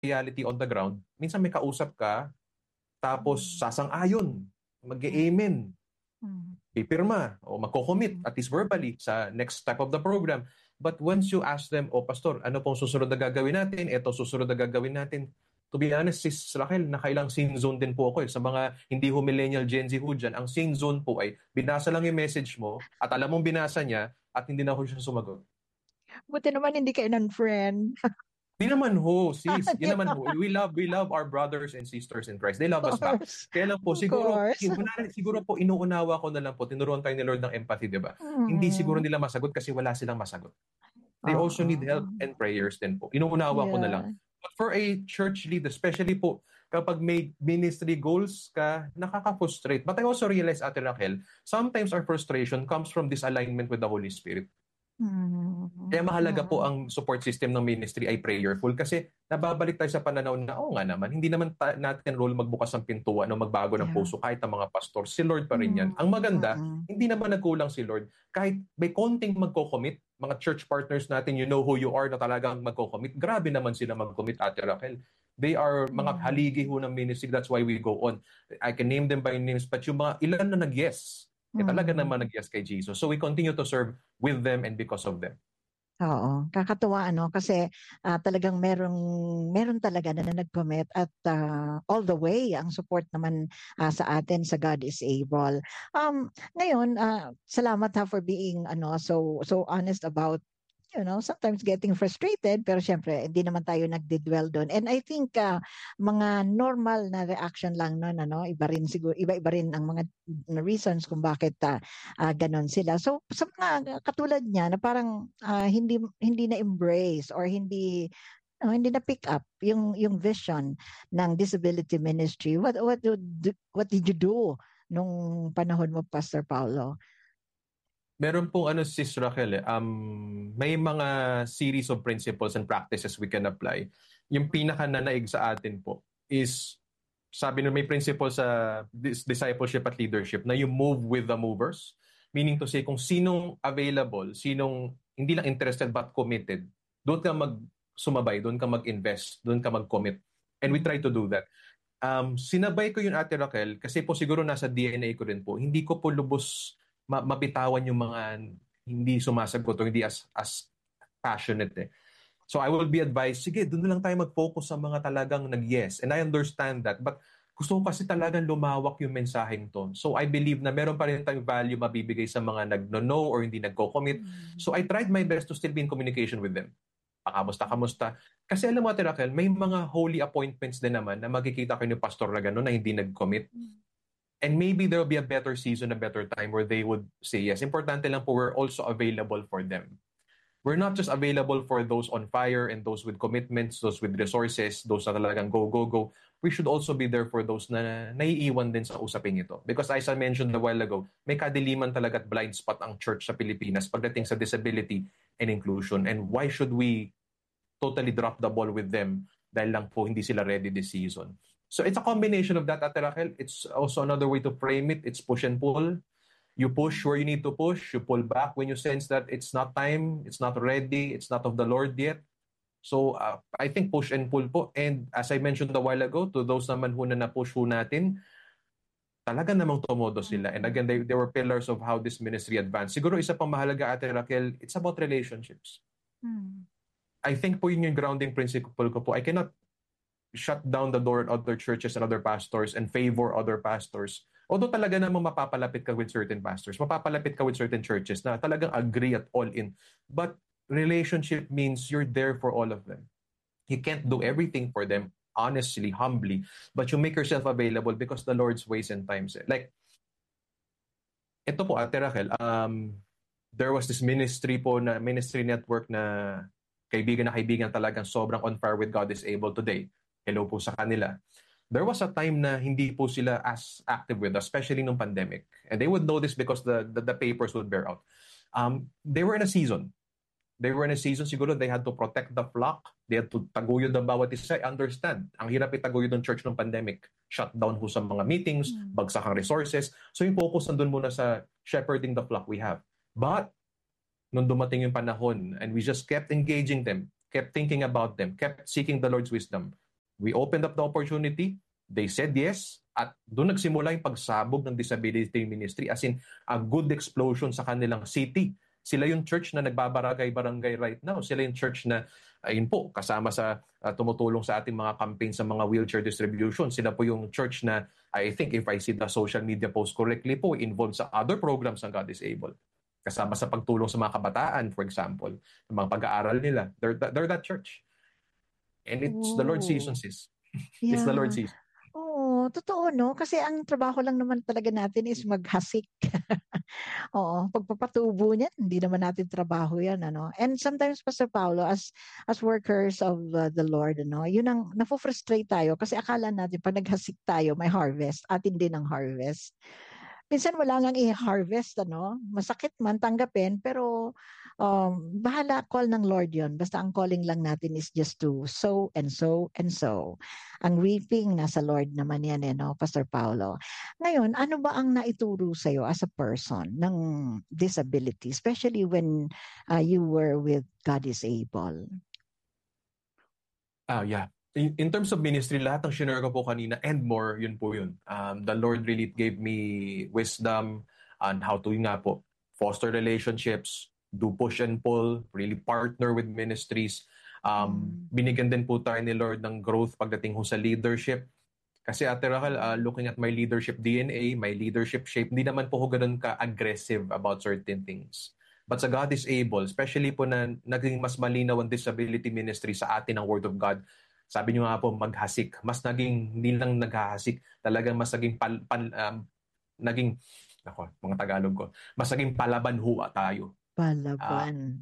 reality on the ground, minsan may kausap ka, tapos Mm. sasang-ayon, Yeah. mag-amen, Mm. pipirma, o magko-commit, Mm. at least verbally, sa next step of the program. But once you ask them, oh, Pastor, ano pong susunod na gagawin natin? Ito susunod na gagawin natin. To be honest, Sis Raquel, nakailang scene zone din po ako eh. Sa mga hindi ho millennial Gen Z ho dyan, ang scene zone po ay binasa lang yung message mo at alam mong binasa niya at hindi na ho siya sumagot. Buti naman hindi kayo friend. Di naman ho, sis. Di naman ho. We love our brothers and sisters in Christ. They love Of us back. course. Kaya lang po, Of siguro, course. siguro po, inuunawa ko na lang po, tinuruan tayo ni Lord ng empathy, di ba? Hindi siguro Mm. nila masagot kasi wala silang masagot. They also need Oo. help and prayers din po. Inuunawa ko na lang. Yeah. But for a church leader, especially po, kapag may ministry goals ka, nakaka-frustrate. But I also realize, Ate Raquel, sometimes our frustration comes from disalignment with the Holy Spirit. Mm. Kaya mahalaga po Mm. ang support system ng ministry ay prayerful kasi nababalik tayo sa pananaw na, oo nga naman, hindi naman natin role magbukas ng pintuan o magbago ng Yeah. puso kahit ang mga pastor. Si Lord pa rin yan. Mm. Ang maganda, Mm. hindi naman nagkulang si Lord. Kahit may konting magko-commit, mga church partners natin, you know who you are na talagang magko-commit, grabe naman sila mag-commit, Ate Raquel. They are mga haligi Mm. ho ng ministry. That's why we go on. I can name them by names, but yung mga ilan na nag-yes, talaga naman Mm. nag-yes kay Jesus. So we continue to serve with them and because of them. Oo, kakatuwa ano kasi talagang meron talaga na nag-commit at all the way ang support naman sa atin sa God is able. Ngayon salamat ha for being so honest about sometimes getting frustrated, pero syempre, hindi naman tayo nagdidwell doon. And I think, mga normal na reaction lang noon, iba rin siguro, iba-iba rin ang mga reasons kung bakit ganon sila. So, sa mga katulad niya, na parang hindi na-embrace or hindi na pick up yung vision ng disability ministry. What did you do nung panahon mo, Pastor Paulo? Meron pong Sis Raquel, may mga series of principles and practices we can apply. Yung pinaka nanaig sa atin po is, sabi nung may principle sa discipleship at leadership na you move with the movers. Meaning to say, kung sinong available, sinong hindi lang interested but committed, doon ka sumabay, doon ka mag-invest, doon ka mag-commit. And we try to do that. Sinabay ko yun, Ate Raquel, kasi po siguro nasa DNA ko rin po. Hindi ko po lubos mabitawan yung mga hindi sumasagot o hindi as passionate eh. So I will be advised, sige, doon na lang tayo mag-focus sa mga talagang nag-yes. And I understand that. But gusto ko kasi talagang lumawak yung mensaheng to. So I believe na meron pa rin tayong value mabibigay sa mga nag-no or hindi nagko-commit. So I tried my best to still be in communication with them. Kamusta? Kasi alam mo, Ate Raquel, may mga holy appointments din naman na makikita kayo ni pastor na gano'n na hindi nag-commit. And maybe there'll be a better season, a better time where they would say yes. Importante lang po, we're also available for them. We're not just available for those on fire and those with commitments, those with resources, those na talagang go, go, go. We should also be there for those na naiiwan din sa usaping ito. Because as I mentioned a while ago, may kadiliman talaga at blind spot ang church sa Pilipinas pagdating sa disability and inclusion. And why should we totally drop the ball with them dahil lang po hindi sila ready this season? So it's a combination of that, Ate Raquel. It's also another way to frame it. It's push and pull. You push where you need to push. You pull back when you sense that it's not time, it's not ready, it's not of the Lord yet. So I think push and pull po. And as I mentioned a while ago, to those naman ho na push ho natin, talaga namang tumodo sila. And again, they were pillars of how this ministry advanced. Siguro isa pang mahalaga, Ate Raquel, it's about relationships. Mm. I think po yun yung grounding principle ko po. I cannot shut down the door at other churches and other pastors and favor other pastors. Although talaga namang mapapalapit ka with certain pastors, mapapalapit ka with certain churches na talagang agree at all in. But relationship means you're there for all of them. You can't do everything for them, honestly, humbly, but you make yourself available because the Lord's ways and times. Like, ito po, Ate Rachel, there was this ministry network na kaibigan talagang sobrang on fire with God is able today. Hello po sa kanila. There was a time na hindi po sila as active with us, especially nung pandemic. And they would know this because the papers would bear out. They were in a season. Siguro they had to protect the flock. They had to taguyod ang bawat isa. I understand. Ang hirap itaguyod ng church nung pandemic. Shutdown ho sa mga meetings, bagsak ang resources. So yung focus nandun muna sa shepherding the flock we have. But nung dumating yung panahon and we just kept engaging them, kept thinking about them, kept seeking the Lord's wisdom, We opened up the opportunity. They said yes. At doon nagsimula yung pagsabog ng disability ministry, as in a good explosion sa kanilang city. Sila yung church na nagbabarangay-barangay right now. Sila yung church na, ayun po, kasama sa tumutulong sa ating mga campaign sa mga wheelchair distribution. Sila po yung church na, I think if I see the social media post correctly po, involved sa other programs ng God is Able. Kasama sa pagtulong sa mga kabataan, for example, sa mga pag-aaral nila. They're that church. And it's the Lord's season, Oh, sis. It's the yeah. Lord's season. Oo, totoo, no? Kasi ang trabaho lang naman talaga natin is maghasik. Oo, pagpapatubo niyan, hindi naman natin trabaho yan, ano? And sometimes, Pastor Paulo, as workers of the Lord, ano, yun ang nafo-frustrate tayo kasi akala natin pag naghasik tayo, may harvest, atin din ang harvest. Minsan wala ngang i-harvest, ano? Masakit man tanggapin, pero bahala, call ng Lord yon. Basta ang calling lang natin is just to sow and sow and sow. Ang reaping, nasa Lord naman yan, no, Pastor Paulo. Ngayon, ano ba ang naituro sa'yo as a person ng disability, especially when you were with God is Able? Yeah. In terms of ministry, lahat ng shinare ko po kanina and more, yun po yun. The Lord really gave me wisdom on how to nga po foster relationships, do push and pull, really partner with ministries. Binigyan din po tayo ni Lord ng growth pagdating ho sa leadership. Kasi Ate Rachel, looking at my leadership DNA, my leadership shape, hindi naman po ko ganun ka-aggressive about certain things. But sa God is Able, especially po na naging mas malinaw ang disability ministry sa atin ang Word of God, sabi niyo nga po, maghasik. Mas naging, hindi lang naghahasik, talagang mas naging, naging, ako, mga Tagalog ko, mas naging palaban huwa tayo. Palaban.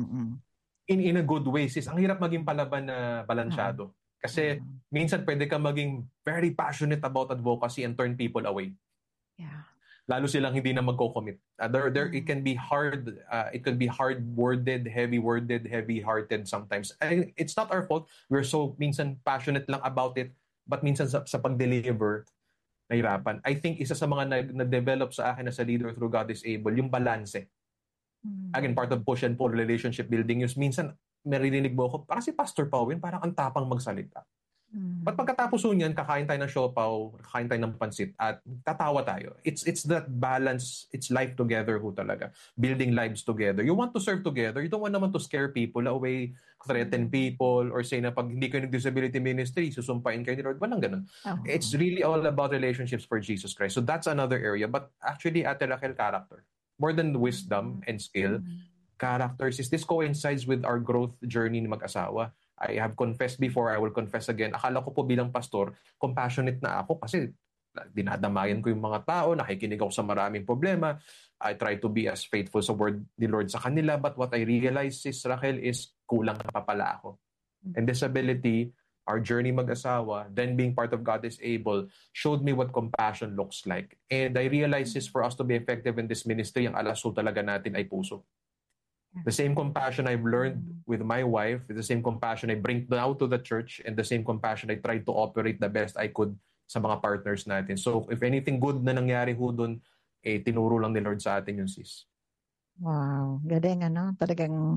In a good way, sis. Ang hirap maging palaban na balansyado. Kasi minsan pwede ka maging very passionate about advocacy and turn people away. Yeah. Lalo silang hindi na magko-commit. It can be hard. It can be hard-worded, heavy-worded, heavy-hearted sometimes. And it's not our fault. We're so minsan passionate lang about it, but minsan sa pag-deliver, nahirapan. I think isa sa mga na-develop sa akin as a leader through God is Able, yung balanse. Again, part of push and pull relationship building is minsan maririnig mo ako, parang si Pastor Pauwin, parang ang tapang magsalita. But pagkatapos niyan, kakain tayo ng siopaw, kakain tayo ng pansit, at tatawa tayo. It's that balance, it's life together ho talaga. Building lives together. You want to serve together. You don't want naman to scare people away, threaten people, or say na pag hindi kayo nag-disability ministry, susumpain kayo ni Lord. Walang ganun. It's really all about relationships for Jesus Christ. So that's another area. But actually, Ate Rachel, character. More than wisdom and skill, characters is this coincides with our growth journey ni mag-asawa. I have confessed before, I will confess again. Akala ko po bilang pastor, compassionate na ako kasi dinadamayan ko yung mga tao, nakikinig ako sa maraming problema. I try to be as faithful sa word ni Lord sa kanila. But what I realize is, Rachel, is kulang na pa pala ako. And disability, our journey mag-asawa, then being part of God is Able, showed me what compassion looks like. And I realized is for us to be effective in this ministry, ang alaso talaga natin ay puso. The same compassion I've learned with my wife, the same compassion I bring now to the church, and the same compassion I try to operate the best I could sa mga partners natin. So if anything good na nangyari ho dun, tinuro lang ni Lord sa atin yung sis. Wow, galing, ano, talagang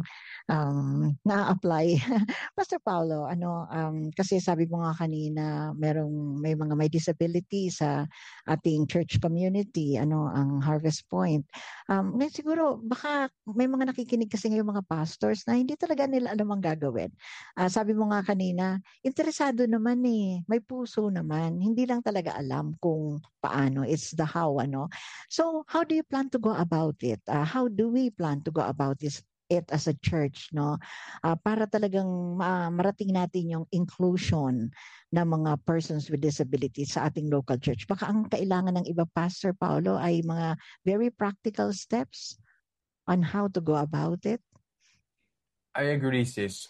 na-apply. Pastor Paulo, kasi sabi mo nga kanina, may mga may disability sa ating church community, ang Harvest Point. Ngayon siguro, baka may mga nakikinig kasi ngayong mga pastors na hindi talaga nila alam ang gagawin. Sabi mo nga kanina, interesado naman may puso naman, hindi lang talaga alam kung paano, it's the how, So, how do you plan to go about it? How do we plan to go about it as a church, no? Para talagang marating natin yung inclusion ng mga persons with disabilities sa ating local church. Baka ang kailangan ng iba, Pastor Paulo, ay mga very practical steps on how to go about it. I agree, sis.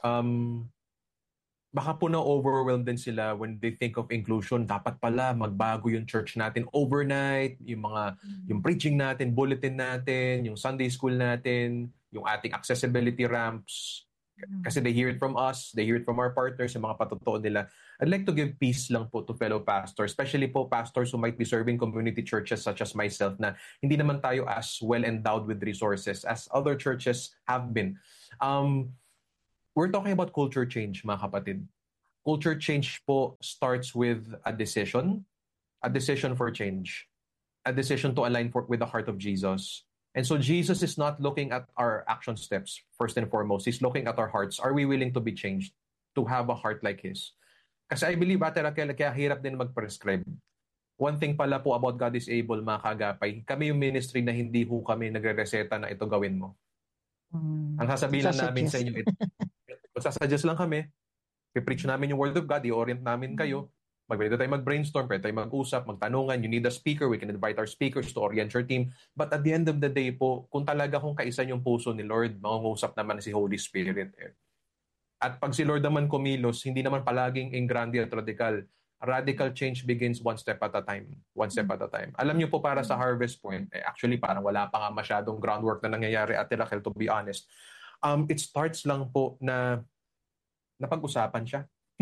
Baka po na-overwhelmed din sila when they think of inclusion. Dapat pala magbago yung church natin overnight, yung preaching natin, bulletin natin, yung Sunday school natin, yung ating accessibility ramps. Kasi they hear it from us, they hear it from our partners, yung mga patotoo nila. I'd like to give peace lang po to fellow pastors, especially po pastors who might be serving community churches such as myself na hindi naman tayo as well endowed with resources as other churches have been. We're talking about culture change, mga kapatid. culture change po starts with a decision for change, a decision to align with the heart of Jesus. And so Jesus is not looking at our action steps first and foremost. He's looking at our hearts. Are we willing to be changed to have a heart like His? Kasi I believe, Ate Raquel, kaya hirap din mag-prescribe. One thing pala po about God is able, mga kagapay, kami yung ministry na hindi ho kami nagre-reseta na ito gawin mo. Ang sasabihin lang namin sa inyo, sasuggest lang kami, i-preach namin yung Word of God, i-orient namin kayo, pwede tayo mag-brainstorm, pwede tayo mag-usap, magtanungan, you need a speaker, we can invite our speakers to orient your team. But at the end of the day po, kung kaisan yung puso ni Lord, mangungusap naman si Holy Spirit. At pag si Lord naman kumilos, hindi naman palaging ingrandi at radical. Radical change begins one step at a time. One step at a time. Alam niyo po, para sa Harvest Point, actually parang wala pa nga masyadong groundwork na nangyayari, Ate Raquel, to be honest. It starts lang po na napag-usapan siya.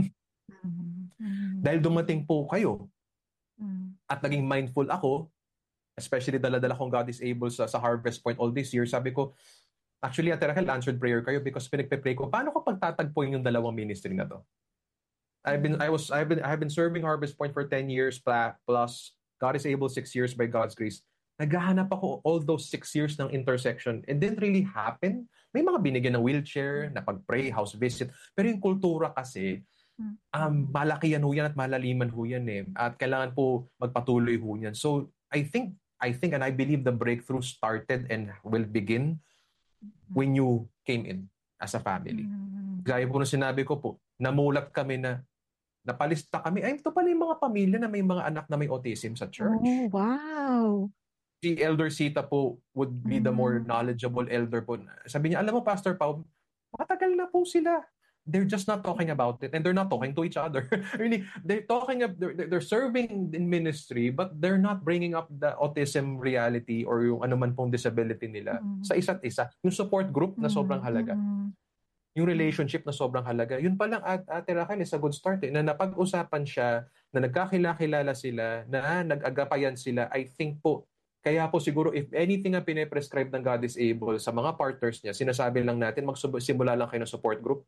Dahil dumating po kayo at naging mindful ako, especially dala-dala kong God is able sa Harvest Point all this year, sabi ko, actually, Ate Raquel, answered prayer kayo because pinagpe-pray ko, paano ko pagtatagpuin yung dalawang ministry na to? I've been serving Harvest Point for 10 years plus. God is able 6 years by God's grace. Naghahanap ako all those 6 years ng intersection. It didn't really happen. May mga binigyan ng wheelchair, na pag-pray, house visit. Pero yung kultura kasi, malaki yan ho yan at malaliman ho yan eh. At kailangan po magpatuloy ho yan. So, I think and I believe the breakthrough started and will begin when you came in as a family. Gaya po na sinabi ko po, namulat kami na napalista kami. Ay, ito pala yung mga pamilya na may mga anak na may autism sa church. Oh, wow. Si Elder Sita po would be the more knowledgeable elder po. Sabi niya, alam mo, Pastor Pao, matagal na po sila. They're just not talking about it and they're not talking to each other. Really, they're serving in ministry but they're not bringing up the autism reality or yung anuman pong disability nila sa isa't isa. Yung support group na sobrang halaga. Yung relationship na sobrang halaga. Yun pa lang, Ate Raquel, is a good start. Na napag-usapan siya, na nagkakilala sila, na nag-agapayan sila. I think po, kaya po siguro if anything ang pine-prescribe ng God is able sa mga partners niya, sinasabi lang natin, magsimula lang kayo ng support group.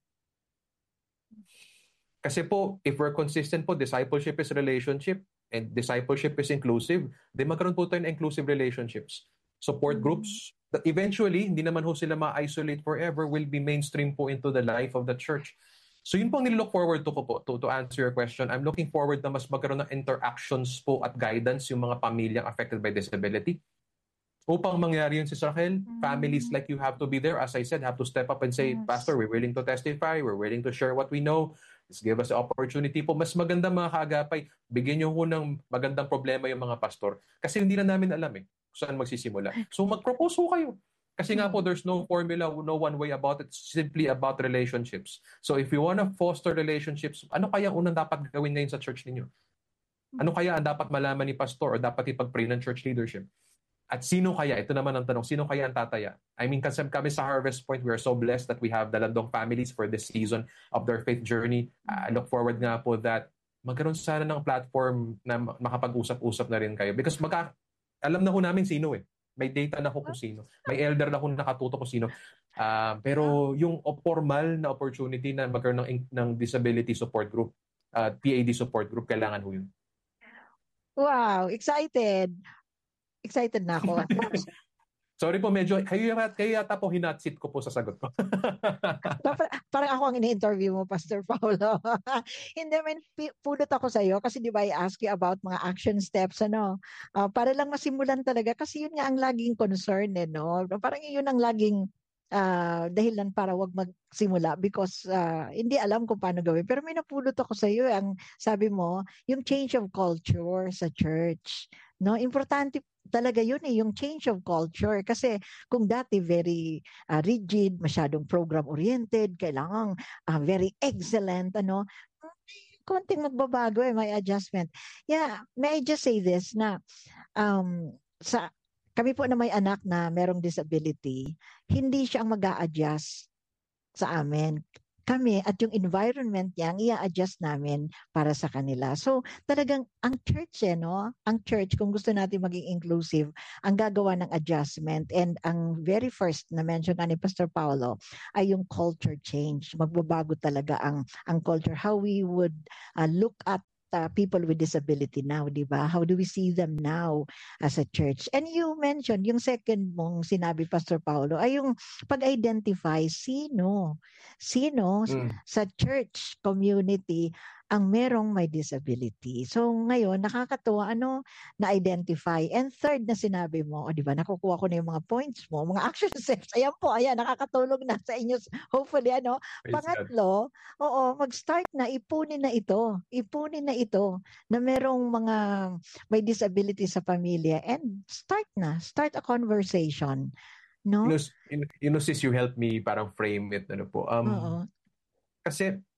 Kasi po, if we're consistent po, discipleship is relationship and discipleship is inclusive, then magkaroon po tayo ng inclusive relationships. Support groups, that eventually, hindi naman ho sila ma-isolate forever, will be mainstream po into the life of the church. So yun po ang nilook forward to ko po, to answer your question. I'm looking forward na mas magkaroon ng interactions po at guidance yung mga pamilyang affected by disability. Upang mangyari yun, Sister Raquel, families like you have to be there, as I said, have to step up and say, Pastor, we're willing to testify, we're willing to share what we know. Just give us the opportunity po. Mas maganda mga kaagapay, bigyan nyo ho ng magandang problema yung mga pastor. Kasi hindi na namin alam kung saan magsisimula. So mag-propose ho kayo. Kasi nga po, there's no formula, no one way about it. It's simply about relationships. So if you want to foster relationships, ano kaya unang dapat gawin ngayon sa church ninyo? Ano kaya ang dapat malaman ni pastor o dapat ipag-pray ng church leadership? At sino kaya? Ito naman ang tanong, sino kaya ang tataya? I mean, kasi kami sa Harvest Point, we are so blessed that we have dalandong families for this season of their faith journey. I look forward nga po that magkaroon sana ng platform na makapag-usap-usap na rin kayo. Because alam na ho namin sino May data na ho kung sino. May elder na ho nakatuto kung sino. Pero yung formal na opportunity na magkaroon ng disability support group, PAD support group, kailangan ho yun. Wow, excited. Excited na ako. Sorry po, medyo kayo yata po hinatsit ko po sa sagot ko. Parang ako ang ini-interview mo, Pastor Paulo. Hindi, pulot ako sa iyo kasi di ba I ask you about mga action steps, para lang masimulan talaga kasi yun nga ang laging concern, no? Parang yun ang laging dahilan para wag magsimula because hindi alam kung paano gawin. Pero may napulot ako sa iyo, ang sabi mo, yung change of culture sa church. No, importante talaga yun yung change of culture kasi kung dati very rigid, masyadong program oriented, kailangan very excellent, konting magbabago may adjustment. Yeah, may I just say this na kami po na may anak na merong disability, hindi siya ang mag-a-adjust sa amin. kami at yung environment niya ang i-adjust namin para sa kanila. So talagang ang church no? Ang church kung gusto natin maging inclusive, ang gagawa ng adjustment, and ang very first na mention ni Pastor Paulo ay yung culture change. Magbabago talaga ang culture, how we would look at people with disability now, di ba? How do we see them now as a church? And you mentioned, yung second mong sinabi, Pastor Paulo, ay yung pag-identify sino sa church community ang merong may disability. So ngayon, nakakatuwa na-identify. And third na sinabi mo, di ba, nakukuha ko na yung mga points mo, mga action steps. Ayan po, nakakatulong na sa inyo. Hopefully, Pangatlo, mag-start na, ipunin na ito na merong mga may disability sa pamilya, and start a conversation. No? Sis, you help me parang frame it. Kasi,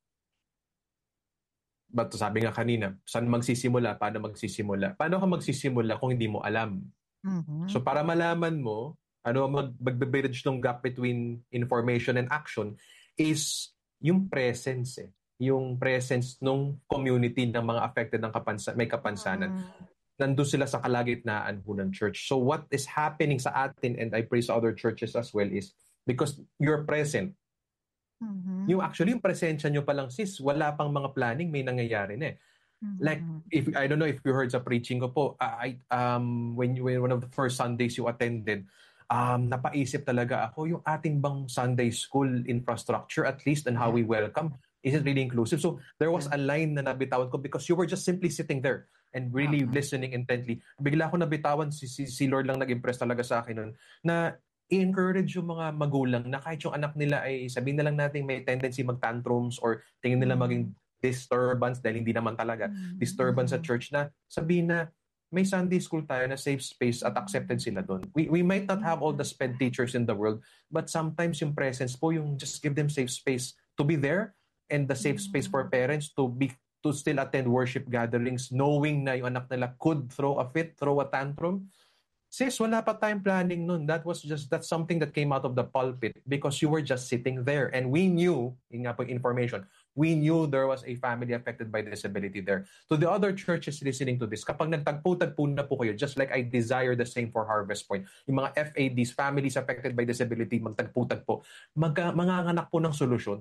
ba't sabi nga kanina, saan magsisimula, paano magsisimula? Paano ka magsisimula kung hindi mo alam? So para malaman mo, mag-bridge ng gap between information and action is yung presence yung presence ng community ng mga affected ng may kapansanan. Nandun sila sa kalagitnaan po ng church. So what is happening sa atin, and I pray sa other churches as well, is because you're present. Yung presensya nyo pa lang, sis, wala pang mga planning, may nangyayari na Like, I don't know if you heard sa preaching ko po, when one of the first Sundays you attended, napaisip talaga ako, yung ating bang Sunday school infrastructure, at least, and how we welcome, is it really inclusive? So there was a line na nabitawan ko because you were just simply sitting there and really listening intently. Bigla ko nabitawan, si Lord lang nag-impress talaga sa akin nun, na i-encourage yung mga magulang na kahit yung anak nila ay sabihin na lang natin may tendency mag-tantrums or tingin nila maging disturbance, dahil hindi naman talaga disturbance sa church, na sabihin na may Sunday school tayo na safe space at accepted sila doon. We might not have all the SPED teachers in the world, but sometimes yung presence po, yung just give them safe space to be there, and the safe space for parents to still attend worship gatherings knowing na yung anak nila could throw a fit, throw a tantrum. Sis, wala pa tayong planning nun. That's something that came out of the pulpit because you were just sitting there, and we knew, yun nga po information, we knew there was a family affected by disability there. To the other churches listening to this, kapag nagtagpo-tagpo na po kayo, just like I desire the same for Harvest Point, yung mga FADs, families affected by disability, magtagpo-tagpo, manganganak po ng solusyon.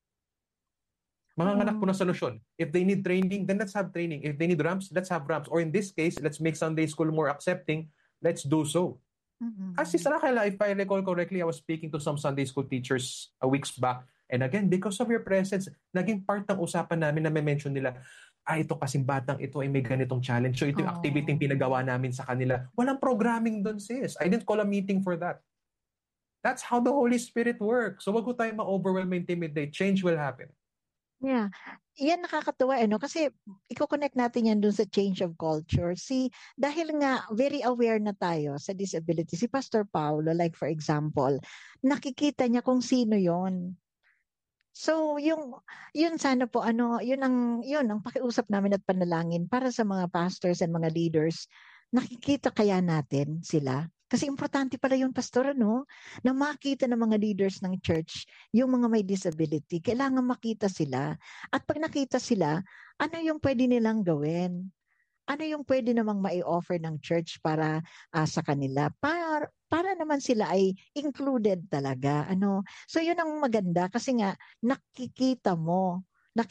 Manganganak po ng solusyon. If they need training, then let's have training. If they need ramps, let's have ramps. Or in this case, let's make Sunday school more accepting. Let's do so. As Sis Raquel, if I recall correctly, I was speaking to some Sunday school teachers a weeks back. And again, because of your presence, naging part ng usapan namin na may mention nila, ito kasing batang ito ay may ganitong challenge. So ito yung activity yung pinagawa namin sa kanila. Walang programming doon, sis. I didn't call a meeting for that. That's how the Holy Spirit works. So wag ko tayo ma-overwhelm, intimidate. Change will happen. Yeah. Yan nakakatuwa kasi i-connect natin yan dun sa change of culture. Dahil nga very aware na tayo sa disability. Si Pastor Paulo, like for example, nakikita niya kung sino yon. So yun sana po yun ang pakiusap namin at panalangin para sa mga pastors and mga leaders. Nakikita kaya natin sila? Kasi importante pala yung pastor, na makita ng mga leaders ng church yung mga may disability. Kailangan makita sila. At pag nakita sila, ano yung pwede nilang gawin? Ano yung pwede namang mai-offer ng church para sa kanila? Para naman sila ay included talaga. So yun ang maganda kasi nga nakikita mo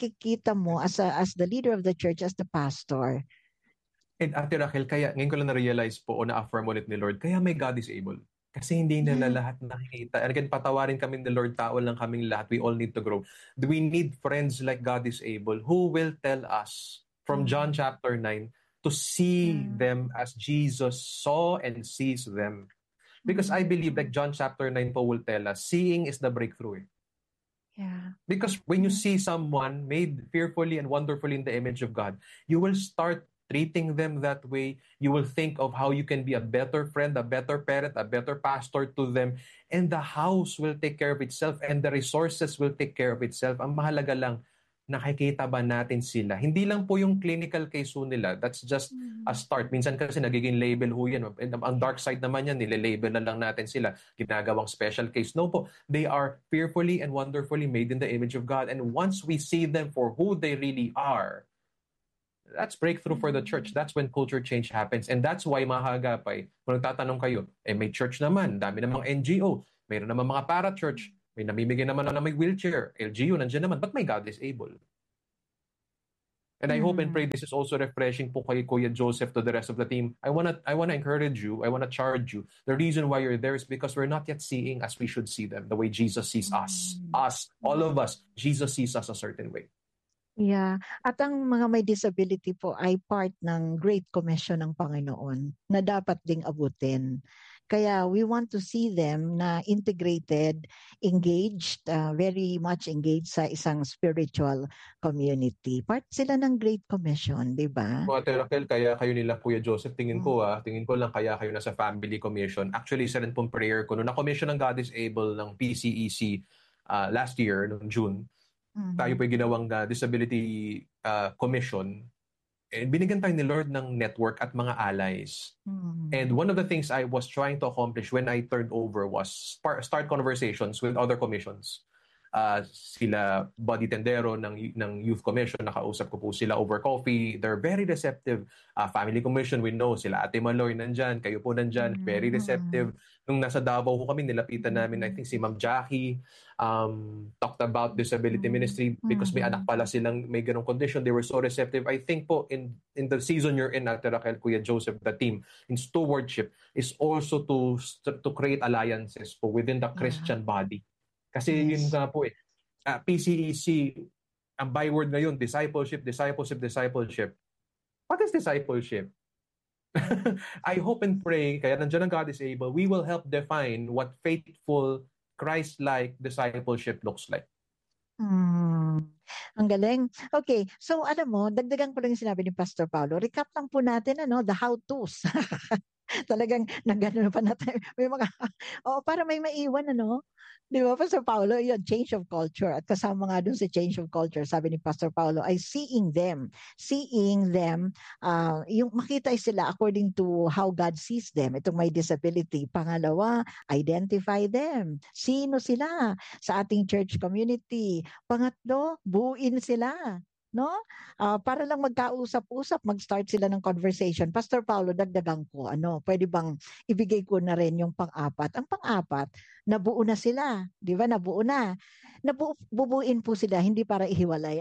as the leader of the church, as the pastor. And Ate Raquel, kaya ngayon ko lang na-realize po o na-affirm ulit ni Lord, kaya may God is able. Kasi hindi nila lahat nakikita. And again, patawarin kami ni Lord, tao lang kaming lahat. We all need to grow. We need friends like God is able who will tell us from John chapter 9 to see them as Jesus saw and sees them. Because I believe like John chapter 9 po will tell us, seeing is the breakthrough. Yeah. Because when you see someone made fearfully and wonderfully in the image of God, you will start treating them that way. You will think of how you can be a better friend, a better parent, a better pastor to them. And the house will take care of itself and the resources will take care of itself. Ang mahalaga lang, nakikita ba natin sila? Hindi lang po yung clinical case nila. That's just a start. Minsan kasi nagiging label ho yan. Ang dark side naman yan, nililabel na lang natin sila, ginagawang special case. No po, they are fearfully and wonderfully made in the image of God. And once we see them for who they really are, that's breakthrough for the church. That's when culture change happens. And that's why mahagapay, kung nagtatanong kayo, may church naman, dami namang NGO, mayroon naman mga para-church, may namimigay naman na may wheelchair, LGU, nandiyan naman, but my God is able. And I hope and pray this is also refreshing po kay Kuya Joseph to the rest of the team. I wanna encourage you, I wanna charge you. The reason why you're there is because we're not yet seeing as we should see them, the way Jesus sees us. Us, all of us, Jesus sees us a certain way. Yeah. At ang mga may disability po ay part ng Great Commission ng Panginoon na dapat ding abutin. Kaya we want to see them na integrated, engaged, very much engaged sa isang spiritual community. Part sila ng Great Commission, di ba? Ate Raquel, kaya kayo nila Kuya Joseph, tingin ko lang kaya kayo nasa Family Commission. Actually, isa rin pong prayer ko. Nung na-commission ng God is Able ng PCEC last year, noong June, tayo po yung ginawang Disability Commission. And binigyan tayo ni Lord ng network at mga allies. And one of the things I was trying to accomplish when I turned over was start conversations with other commissions. Sila Buddy Tendero ng Youth Commission, nakausap ko po sila over coffee. They're very receptive. Family Commission, we know, sila Ate Maloy nandyan, kayo po nandyan, very receptive. Nung nasa Davao ko kami, nilapitan namin, I think si Ma'am Jackie, talked about disability ministry because may anak pala silang may ganong condition. They were so receptive. I think po in the season you're in, Ate Raquel, Kuya Joseph, the team in stewardship is also to create alliances po within the Christian body. Kasi yun nga po PCEC, ang byword ngayon, discipleship. What is discipleship? I hope and pray, kaya nandiyan ang God is able, we will help define what faithful, Christ-like discipleship looks like. Ang galing. Okay, so alam mo, dagdagan ko lang yung sinabi ni Pastor Paulo. Recap lang po natin, the how-tos. Talagang nagano pa natin. May mga, para may maiwan, Di ba, Pastor Paulo, yun, change of culture. At kasama nga dun sa change of culture, sabi ni Pastor Paulo, ay seeing them, yung makita sila according to how God sees them, itong may disability. Pangalawa, identify them. Sino sila sa ating church community? Pangatlo, buuin sila. No? Para lang magkausap-usap, mag-start sila ng conversation. Pastor Paulo, dagdagan ko, pwede bang ibigay ko na rin yung pang-apat? Ang pang-apat, nabuo na sila. Di ba? Nabuo na. Bubuin po sila, hindi para ihiwalay.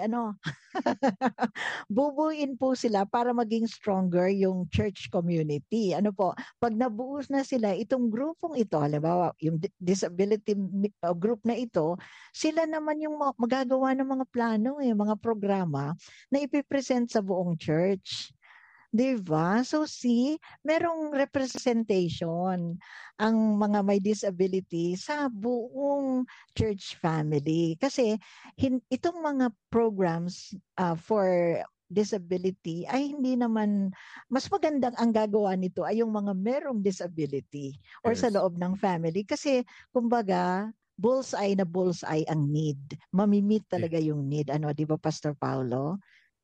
Bubuin po sila para maging stronger yung church community. Pag nabuo na sila, itong grupong ito, halimbawa, yung disability group na ito, sila naman yung magagawa ng mga plano, mga programa na ipipresent sa buong church. Diba? So see, merong representation ang mga may disability sa buong church family. Kasi itong mga programs for disability ay hindi naman, mas magandang ang gagawa nito ay yung mga merong disability or sa loob ng family. Kasi kumbaga, bullseye ang need. Mamimit talaga yung need. Di ba, Pastor Paulo?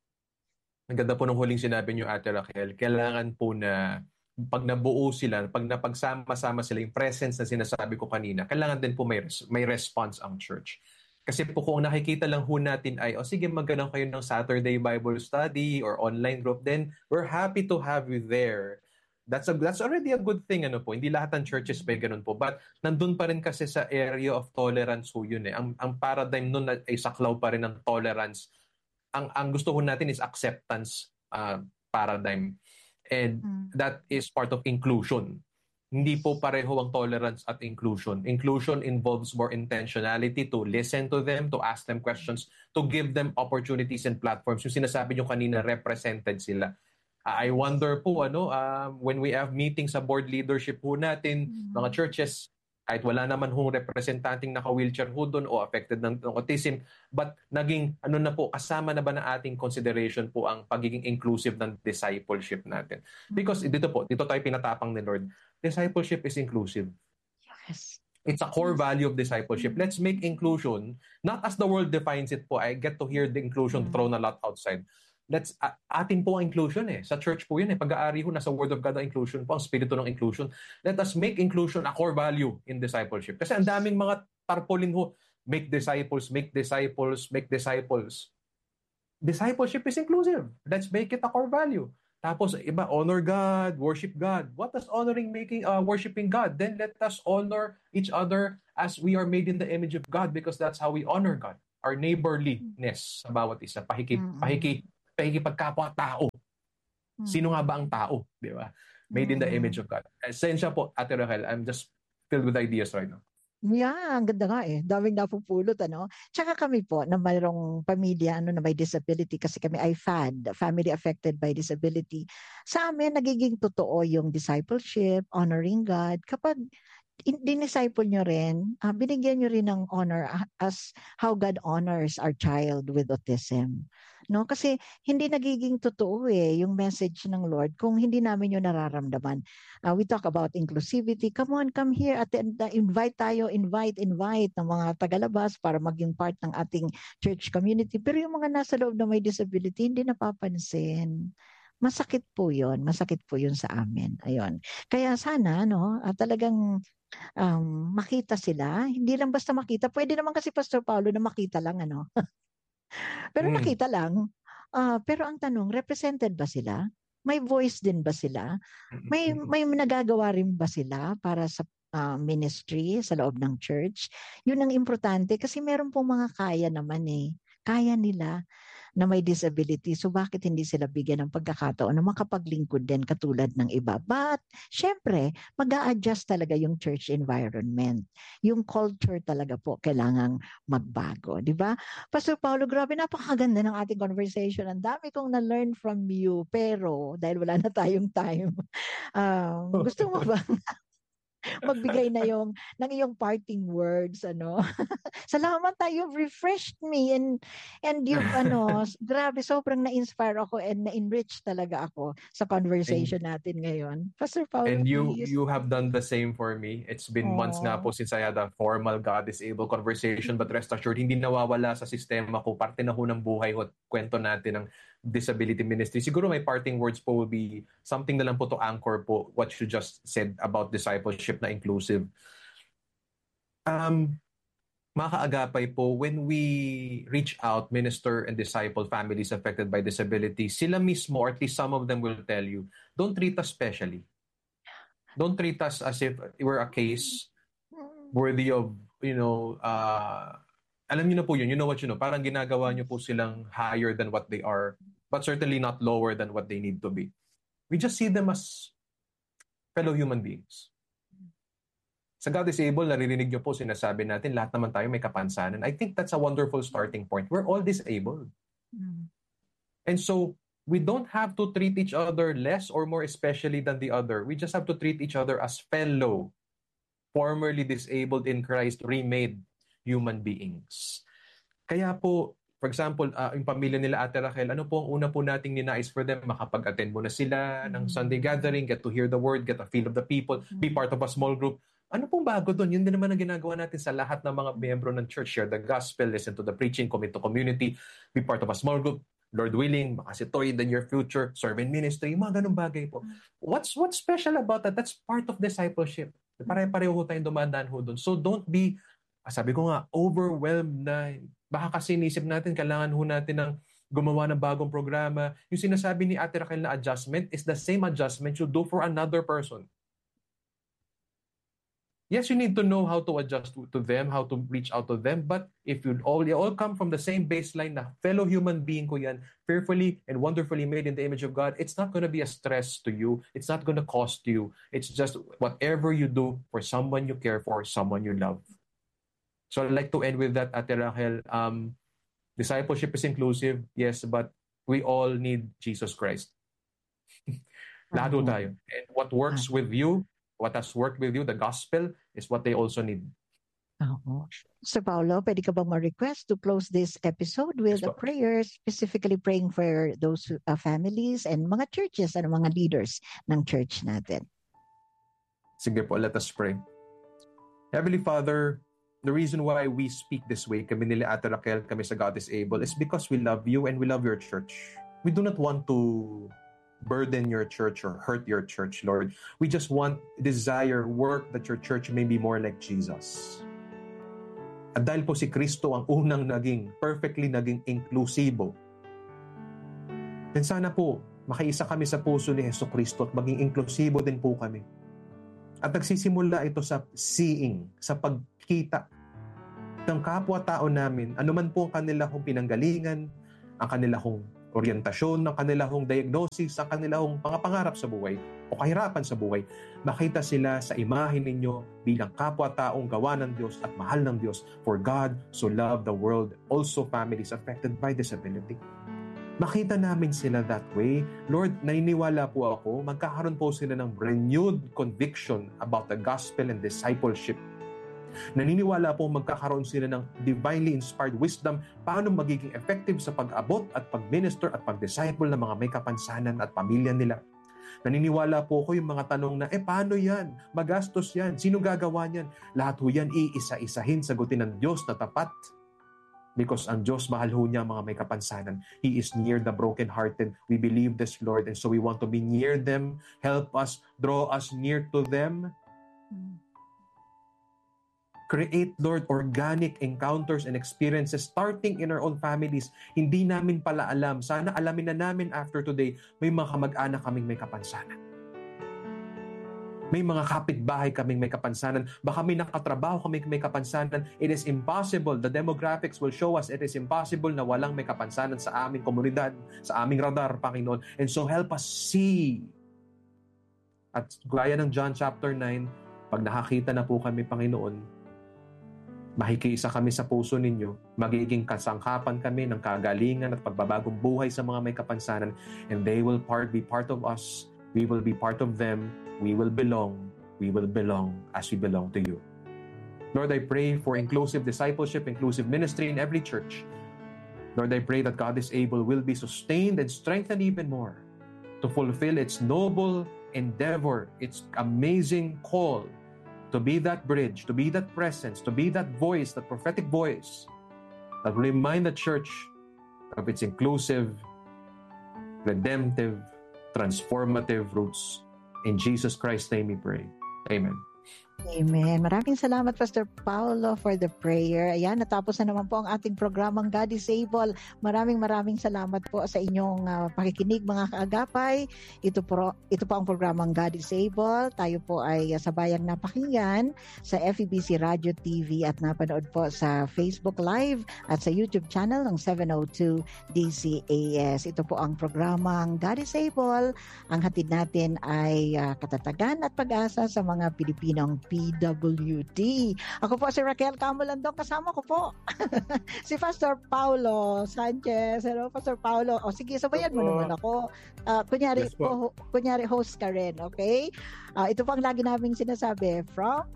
Ang ganda po nung huling sinabi niyo, Ate Raquel. Kailangan po na pag nabuo sila, pag napagsama-sama sila, yung presence na sinasabi ko kanina, kailangan din po may response ang church. Kasi po kung nakikita lang ho natin ay, sige, magganong kayo ng Saturday Bible study or online group, then we're happy to have you there. That's already a good thing, po. Hindi lahat ng churches may ganun po. But nandun pa rin kasi sa area of tolerance ho yun. Ang paradigm nun ay saklaw pa rin ng tolerance. Ang gusto ho natin is acceptance paradigm. And that is part of inclusion. Hindi po pareho ang tolerance at inclusion. Inclusion involves more intentionality to listen to them, to ask them questions, to give them opportunities and platforms. Yung sinasabi nyo kanina, represented sila. I wonder po, when we have meetings sa board leadership po natin, mga churches, kahit wala naman hong representanting naka-wheelchair ho doon o affected ng autism, but naging, kasama na ba na ating consideration po ang pagiging inclusive ng discipleship natin? Because dito tayo pinatapang ni Lord, discipleship is inclusive. Yes. It's a core value of discipleship. Let's make inclusion, not as the world defines it po. I get to hear the inclusion thrown a lot outside. atin po ang inclusion eh. Sa church po yun eh. Pag-aari ho, nasa Word of God ang inclusion po, ang spirito ng inclusion. Let us make inclusion a core value in discipleship. Kasi ang daming mga tarpaulin ho, make disciples, make disciples, make disciples. Discipleship is inclusive. Let's make it a core value. Tapos iba, honor God, worship God. What does worshiping God? Then let us honor each other as we are made in the image of God, because that's how we honor God. Our neighborliness sa bawat isa, pakikipagkapwa-tao. Sino nga ba ang tao? Di ba? Made in the image of God. Esensya po, Ate Rachel, I'm just filled with ideas right now. Yeah, ang ganda nga eh. Daming napupulot, ano? Tsaka kami po, na mayroong pamilya na may disability, kasi kami ay FAD, Family Affected by Disability. Sa amin, nagiging totoo yung discipleship, honoring God. Kapag dinisciple nyo rin, binigyan nyo rin ng honor as how God honors our child with autism. No? Kasi hindi nagiging totoo yung message ng Lord kung hindi namin yun nararamdaman. We talk about inclusivity. Come on, come here. Invite tayo, invite ng mga tagalabas para maging part ng ating church community. Pero yung mga nasa loob na may disability, hindi napapansin. Masakit po yun sa amin. Ayun. Kaya sana, talagang makita sila. Hindi lang basta makita. Pwede naman kasi Pastor Paulo na makita lang, ano? Pero nakita lang. Pero ang tanong, represented ba sila? May voice din ba sila? May nagagawa rin ba sila para sa ministry sa loob ng church? Yun ang importante kasi meron pong mga kaya naman eh. Kaya nila na may disability. So bakit hindi sila bigyan ng pagkakataon na makapaglingkod din katulad ng iba? But syempre, mag-a-adjust talaga yung church environment. Yung culture talaga po kailangang magbago. Di ba? Pastor Paulo, grabe, napakaganda ng ating conversation. Ang dami kong na-learn from you. Pero dahil wala na tayong time, gusto mo ba magbigay na ng iyong parting words, ano? Salamat tayo, you've refreshed me and you've grabe, sobrang na-inspire ako and na-enrich talaga ako sa conversation natin ngayon. Pastor Paulo, And please. you have done the same for me. It's been months nga po since I had a formal God is able conversation, but rest assured, hindi nawawala sa sistema ko. Parte na ho ng buhay ho at kwento natin ng disability ministry. Siguro my parting words po will be something na lang po to anchor po what you just said about discipleship na inclusive. Mga kaagapay po, when we reach out, minister and disciple families affected by disability, sila mismo, or at least some of them will tell you, don't treat us specially. Don't treat us as if we're a case worthy of, alam niyo na po yun, you know what you know, parang ginagawa niyo po silang higher than what they are, but certainly not lower than what they need to be. We just see them as fellow human beings. Sa God is able, naririnig niyo po sinasabi natin, lahat naman tayo may kapansanan. I think that's a wonderful starting point. We're all disabled. And so, we don't have to treat each other less or more especially than the other. We just have to treat each other as fellow, formerly disabled in Christ, remade human beings. Kaya po, for example, yung pamilya nila Ate Rachel, ano po ang una po nating ninais for them? Makapag-attend muna sila ng Sunday gathering, get to hear the word, get a feel of the people, be part of a small group. Ano pong bago doon? Yun din naman ang ginagawa natin sa lahat ng mga miyembro ng church. Share the gospel, listen to the preaching, commit to community, be part of a small group. Lord willing, makasitoy in your future, serve in ministry, mga ganun bagay po. What's special about that? That's part of discipleship. Pare-pareho tayong dumadaan ho doon. So don't be, sabi ko nga, overwhelmed na. Baka kasi inisip natin, kailangan ho natin ng gumawa ng bagong programa. Yung sinasabi ni Ate Rachel na adjustment is the same adjustment you do for another person. Yes, you need to know how to adjust to them, how to reach out to them. But if you all come from the same baseline na fellow human being ko yan, fearfully and wonderfully made in the image of God, it's not going to be a stress to you. It's not going to cost you. It's just whatever you do for someone you care for, someone you love. So I'd like to end with that, Ate Rachel. Discipleship is inclusive, yes, but we all need Jesus Christ. Lahat po tayo. And what works with you, what has worked with you, the gospel, is what they also need. Sir Paulo, pwede ka bang ma-request to close this episode with a prayer, specifically praying for those families and mga churches and mga leaders ng church natin? Sige po, let us pray. Heavenly Father, the reason why we speak this way, kami nila Ate Rachel, kami sa God is Able, is because we love you and we love your church. We do not want to burden your church or hurt your church, Lord. We just work that your church may be more like Jesus. At dahil po si Kristo ang unang perfectly naging inklusibo. And sana po, makiisa kami sa puso ni Hesus Kristo at maging inklusibo din po kami. At nagsisimula ito sa seeing, sa pagkita ng kapwa-tao namin, anuman po ang kanilang pinanggalingan, ang kanilang orientasyon, ang kanilang diagnosis, ang kanilang mga pangarap sa buhay o kahirapan sa buhay, makita sila sa imahe ninyo bilang kapwa-taong gawa ng Diyos at mahal ng Diyos. For God so loved the world, also families affected by disability. Makita namin sila that way. Lord, naniniwala po ako, magkakaroon po sila ng renewed conviction about the gospel and discipleship. Naniniwala po magkakaroon sila ng divinely inspired wisdom paano magiging effective sa pag-abot at pag-minister at pag-disciple ng mga may kapansanan at pamilya nila. Naniniwala po ko yung mga tanong na, paano yan? Magastos yan? Sino gagawa niyan? Lahat ho yan iisa-isahin, sagutin ng Diyos na tapat. Because ang Diyos, mahal ho niya mga may kapansanan. He is near the brokenhearted. We believe this, Lord, and so we want to be near them. Help us, draw us near to them. Create, Lord, organic encounters and experiences starting in our own families. Hindi namin pala alam. Sana alamin na namin after today, may mga kamag-anak kaming may kapansanan. May mga kapitbahay kaming may kapansanan. Baka may nakatrabaho kaming may kapansanan. It is impossible. The demographics will show us it is impossible na walang may kapansanan sa aming komunidad, sa aming radar, Panginoon. And so help us see. At gaya ng John chapter 9, pag nakakita na po kami, Panginoon, makikiisa kami sa puso ninyo, magiging kasangkapan kami ng kagalingan at pagbabagong buhay sa mga may kapansanan, and they will be part of us, we will be part of them, we will belong as we belong to you. Lord, I pray for inclusive discipleship, inclusive ministry in every church. Lord, I pray that God is able, will be sustained and strengthened even more to fulfill its noble endeavor, its amazing call to be that bridge, to be that presence, to be that voice, that prophetic voice that will remind the church of its inclusive, redemptive, transformative roots. In Jesus Christ's name we pray. Amen. Amen. Maraming salamat, Pastor Paulo, for the prayer. Ayan, natapos na naman po ang ating programang God is Able. Maraming salamat po sa inyong pakikinig, mga kaagapay. Ito po ang programang God is Able. Tayo po ay sabayang napakinggan sa FEBC Radio TV at napanood po sa Facebook Live at sa YouTube channel ng 702 DCAS. Ito po ang programang God is Able. Ang hatid natin ay katatagan at pag-asa sa mga Pilipinong PWD. Ako po si Raquel Camolandong, kasama ko po si Pastor Paulo Sanchez. Hello, Pastor Paulo. O sige, sabayan mo naman ako. Kunyari host ka rin, okay? Ito po ang lagi naming sinasabi, from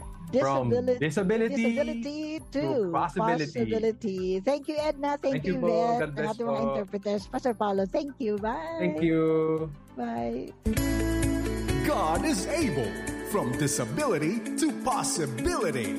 disability to possibility. Thank you, Edna. Thank you, Beth. Ang ating mga interpreters. Pastor Paulo, thank you. Bye. Thank you. Bye. God is able. From disability to possibility.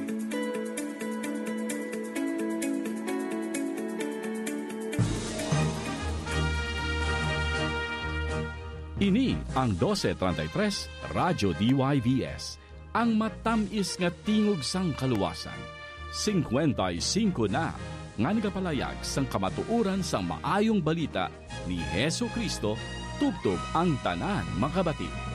Ini ang 1233 Radyo DYVS, ang matamis nga tingog sang kaluwasan. 55 na nga nagapalayag sang kamatuoran sang maayong balita ni Hesus Kristo, tubtob ang tanan makabati.